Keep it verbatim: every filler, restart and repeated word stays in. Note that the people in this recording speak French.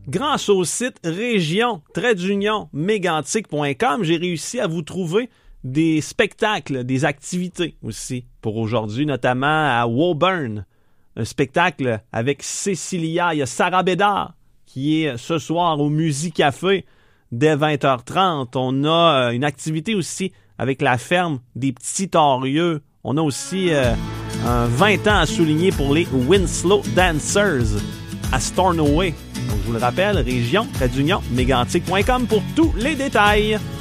grâce au site région d'union mégantic point com, j'ai réussi à vous trouver des spectacles, des activités aussi pour aujourd'hui, notamment à Woburn. Un spectacle avec Cécilia. Il y a Sarah Bédard qui est ce soir au Musicafé dès vingt heures trente. On a une activité aussi avec la ferme des Petits Torieux. On a aussi euh, un vingt ans à souligner pour les Winslow Dancers à Stornoway. Donc, je vous le rappelle, région d'union mégantic point com pour tous les détails.